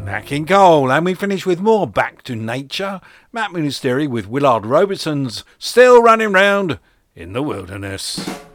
Nat King Cole, and we finish with more Back to Nature. Matt Ministeri with Willard Robertson's Still Running Round in the Wilderness.